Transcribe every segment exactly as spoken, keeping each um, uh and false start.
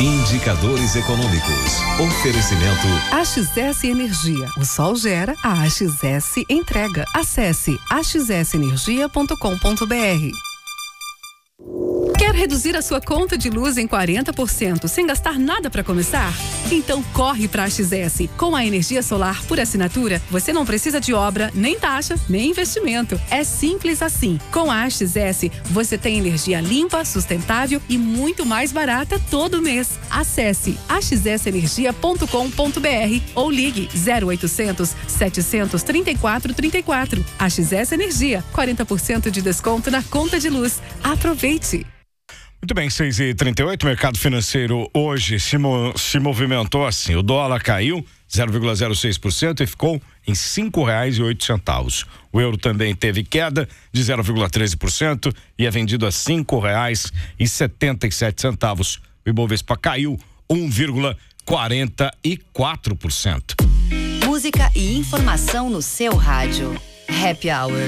Indicadores econômicos. Oferecimento A X S Energia. O sol gera, a A X S entrega. Acesse a x s energia ponto com ponto b r. Quer reduzir a sua conta de luz em quarenta por cento sem gastar nada para começar? Então corre para a X S. Com a energia solar por assinatura, você não precisa de obra, nem taxa, nem investimento. É simples assim. Com a A X S, você tem energia limpa, sustentável e muito mais barata todo mês. Acesse a x s energia ponto com ponto b r ou ligue zero oitocentos, setecentos, trinta e quatro, trinta e quatro. A X S Energia, quarenta por cento de desconto na conta de luz. Aproveite! Muito bem, seis e trinta e oito, o mercado financeiro hoje se, mo se movimentou assim, o dólar caiu zero vírgula zero seis por cento e ficou em cinco reais e oito centavos. O euro também teve queda de zero vírgula treze por cento e é vendido a cinco reais e setenta e sete centavos. O Ibovespa caiu um vírgula quarenta e quatro por cento. Música e informação no seu rádio. Happy Hour.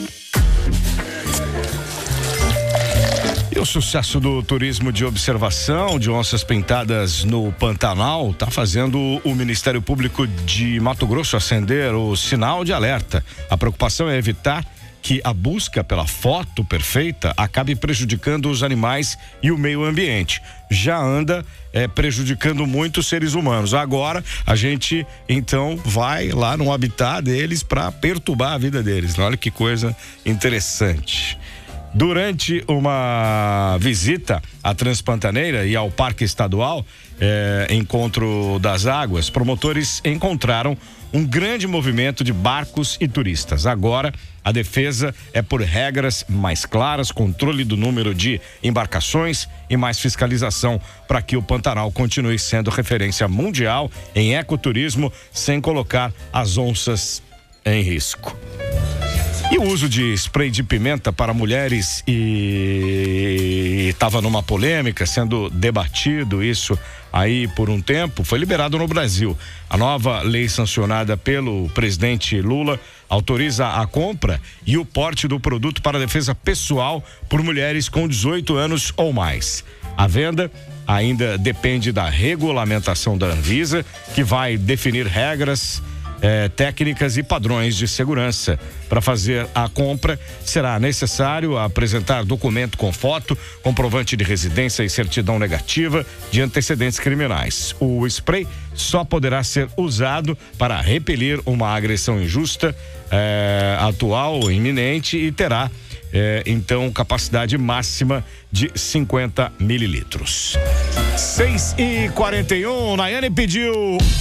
E o sucesso do turismo de observação de onças pintadas no Pantanal está fazendo o Ministério Público de Mato Grosso acender o sinal de alerta. A preocupação é evitar que a busca pela foto perfeita acabe prejudicando os animais e o meio ambiente. Já anda é, prejudicando muito os seres humanos. Agora a gente então vai lá no habitat deles para perturbar a vida deles. Olha que coisa interessante. Durante uma visita à Transpantaneira e ao Parque Estadual, eh, Encontro das Águas, promotores encontraram um grande movimento de barcos e turistas. Agora, a defesa é por regras mais claras, controle do número de embarcações e mais fiscalização para que o Pantanal continue sendo referência mundial em ecoturismo, sem colocar as onças em risco. E o uso de spray de pimenta para mulheres e estava numa polêmica, sendo debatido isso aí por um tempo, foi liberado no Brasil. A nova lei sancionada pelo presidente Lula autoriza a compra e o porte do produto para defesa pessoal por mulheres com dezoito anos ou mais. A venda ainda depende da regulamentação da Anvisa, que vai definir regras É, técnicas e padrões de segurança. Para fazer a compra, será necessário apresentar documento com foto, comprovante de residência e certidão negativa de antecedentes criminais. O spray só poderá ser usado para repelir uma agressão injusta, é, atual, iminente, e terá É, então, capacidade máxima de cinquenta mililitros. seis e quarenta e um, Nayane pediu